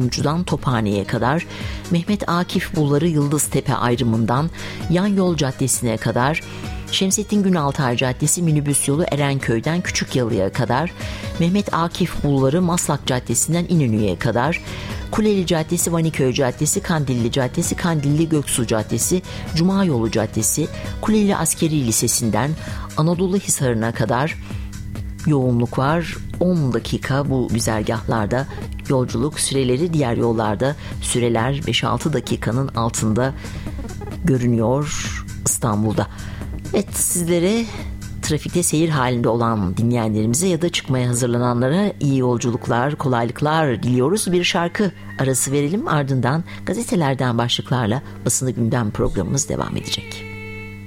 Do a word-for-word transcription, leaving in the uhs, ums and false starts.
Oduncu'dan Tophane'ye kadar, Mehmet Akif Bulvarı Yıldıztepe ayrımından Yan Yol Caddesi'ne kadar, Şemsettin Günaltay Caddesi minibüs yolu Erenköy'den Küçükyalı'ya kadar, Mehmet Akif Bulvarı Maslak Caddesi'nden İnönü'ye kadar, Kuleli Caddesi, Vaniköy Caddesi, Kandilli Caddesi, Kandilli Göksu Caddesi, Cuma Yolu Caddesi, Kuleli Askeri Lisesi'nden Anadolu Hisarı'na kadar yoğunluk var. on dakika bu güzergahlarda yolculuk süreleri, diğer yollarda süreler beş altı dakikanın altında görünüyor İstanbul'da. Evet, sizlere, trafikte seyir halinde olan dinleyenlerimize ya da çıkmaya hazırlananlara iyi yolculuklar, kolaylıklar diliyoruz. Bir şarkı arası verelim, ardından gazetelerden başlıklarla basını gündem programımız devam edecek.